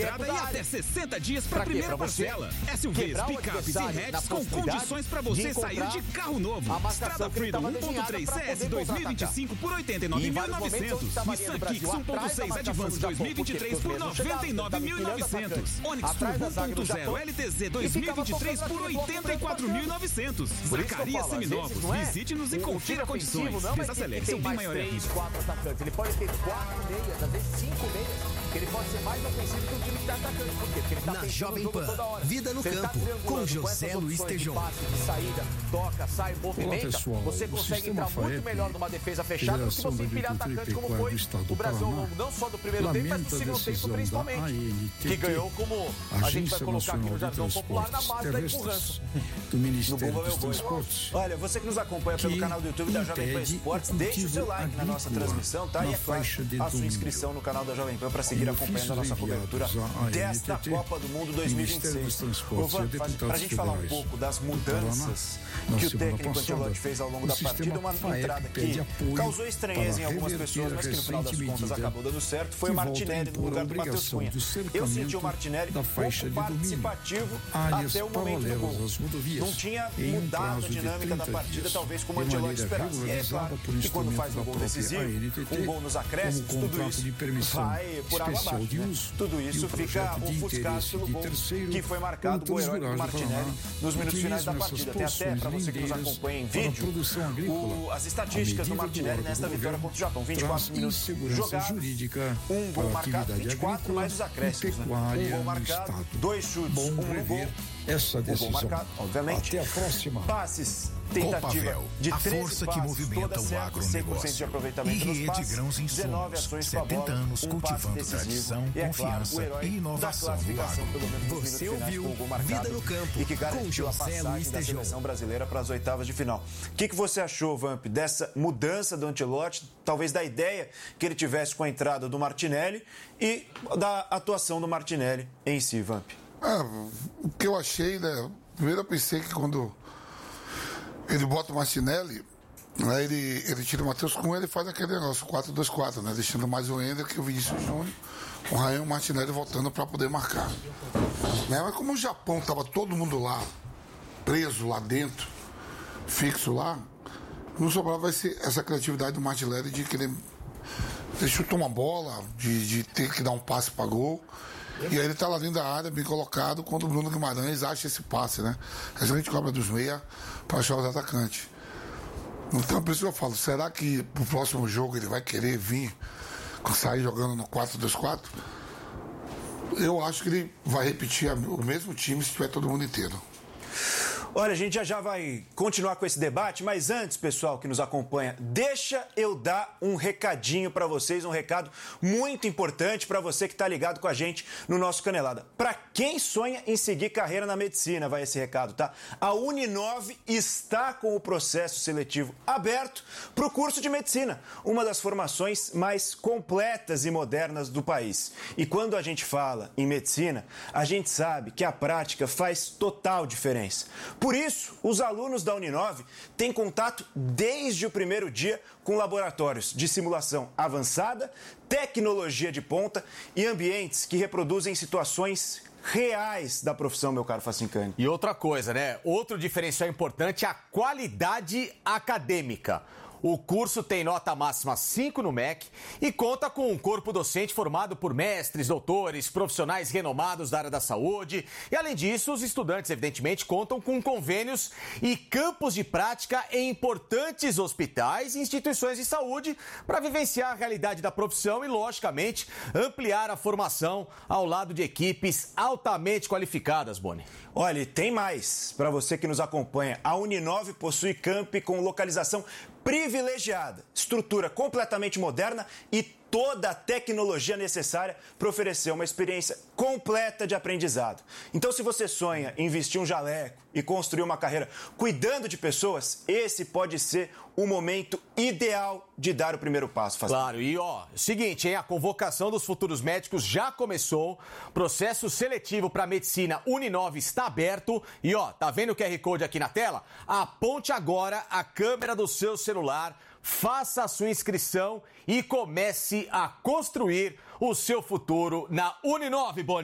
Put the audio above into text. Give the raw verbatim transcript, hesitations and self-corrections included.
entrada e até sessenta dias para a primeira parcela. S U Vs, picapes e hatches com condições para você sair de carro novo. Strada Freedom um ponto três C S dois mil e vinte e cinco por oitenta e nove mil e novecentos. Nissan Kicks um ponto seis Advance dois mil e vinte e três por noventa e nove mil e novecentos. Onix Turbo um ponto zero L T Z dois mil e vinte e três por oitenta e quatro mil e novecentos. Zacarias seminovos. Visite-nos e confira condições. Desacelere seu bem maior é risco. Quatro atacantes. Ele pode ter quatro meias, às vezes cinco meias. Ele pode ser mais ofensivo que o time que tá atacante. Por quê? Porque ele tá na Jovem Pan, vida no campo, com José Luiz Tejon. De passe, de saída, toca, sai, movimenta. Olá, pessoal, você consegue entrar muito melhor numa defesa fechada do que você empilhar atacante, como foi o Brasil ao longo não só do primeiro tempo, mas do segundo tempo principalmente. Que ganhou como a gente vai colocar aqui no jargão popular na base da empurrança. Do Ministério dos Transportes. Olha, você que nos acompanha pelo canal do YouTube da Jovem Pan Esportes, deixe o seu like na nossa transmissão, tá? E é claro, a sua inscrição no canal da Jovem Pan para seguir acompanhando a nossa cobertura desta Copa do Mundo dois mil e vinte e seis. Para a gente falar um pouco das mudanças que o técnico Ancelotti fez ao longo da partida, uma entrada que causou estranheza em algumas pessoas, mas que no final das contas acabou dando certo, foi o Martinelli no lugar do Matheus Cunha. Eu senti o Martinelli pouco participativo até o momento do gol. Não tinha mudado a dinâmica da partida, talvez como o Ancelotti esperasse. E é claro que quando faz um gol decisivo, um gol nos acréscimos, tudo isso vai por água abaixo. Né? Tudo isso fica ofuscado pelo gol que foi marcado o herói do Martinelli nos minutos finais da partida. Tem até, para você que nos acompanha em vídeo, o, as estatísticas do Martinelli nesta vitória contra o Japão. vinte e quatro minutos jogados, um gol marcado, vinte e quatro mais os acréscimos. Né? Um gol marcado, dois chutes, um no gol. Essa decisão. O gol marcado, obviamente. Até a próxima. Passes, tentativa de a força que movimenta o agronegócio. De aproveitamento e Rede passes, Grãos Insumos, setenta anos um cultivando tradição, e, é confiança claro, e inovação do agro. Você ouviu Vida no Campo, e que garantiu com José a passagem Luiz da Tejon. seleção brasileira para as oitavas de final. O que, que você achou, Vamp, dessa mudança do Ancelotti, talvez da ideia que ele tivesse com a entrada do Martinelli e da atuação do Martinelli em si, Vamp? Ah, o que eu achei, né? Primeiro eu pensei que quando ele bota o Martinelli, né, ele, ele tira o Matheus Cunha, ele faz aquele negócio quatro dois quatro, né? Deixando mais o Ender que o Vinícius Júnior, o Rayan e o Martinelli voltando para poder marcar. Né? Mas como o Japão estava todo mundo lá, preso lá dentro, fixo lá, não sobrava esse, essa criatividade do Martinelli de querer. Ele chutou uma bola, de, de ter que dar um passe para gol. E aí ele tá lá dentro da área, bem colocado, quando o Bruno Guimarães acha esse passe, né? A gente cobra dos meia para achar os atacantes. Então, por isso que eu falo, será que pro próximo jogo ele vai querer vir, sair jogando no quatro dois quatro? Eu acho que ele vai repetir o mesmo time se tiver todo mundo inteiro. Olha, a gente já já vai continuar com esse debate, mas antes, pessoal que nos acompanha, deixa eu dar um recadinho para vocês, um recado muito importante para você que está ligado com a gente no nosso Canelada. Para quem sonha em seguir carreira na medicina, vai esse recado, tá? A Uninove está com o processo seletivo aberto para o curso de medicina, uma das formações mais completas e modernas do país. E quando a gente fala em medicina, a gente sabe que a prática faz total diferença. Por isso, os alunos da Uninove têm contato desde o primeiro dia com laboratórios de simulação avançada, tecnologia de ponta e ambientes que reproduzem situações reais da profissão, meu caro Facincani. E outra coisa, né? Outro diferencial importante é a qualidade acadêmica. O curso tem nota máxima cinco no M E C e conta com um corpo docente formado por mestres, doutores, profissionais renomados da área da saúde. E, além disso, os estudantes, evidentemente, contam com convênios e campos de prática em importantes hospitais e instituições de saúde para vivenciar a realidade da profissão e, logicamente, ampliar a formação ao lado de equipes altamente qualificadas, Boni. Olha, e tem mais. Para você que nos acompanha, a Uninove possui campi com localização privilegiada, estrutura completamente moderna e toda a tecnologia necessária para oferecer uma experiência completa de aprendizado. Então, se você sonha em vestir um jaleco e construir uma carreira cuidando de pessoas, esse pode ser o momento ideal de dar o primeiro passo. Faz claro, e ó, seguinte, hein, a convocação dos futuros médicos já começou, processo seletivo para medicina Uninove está aberto e ó, tá vendo o Q R Code aqui na tela? Aponte agora a câmera do seu celular, faça a sua inscrição e comece a construir o seu futuro na Uninove, Boni.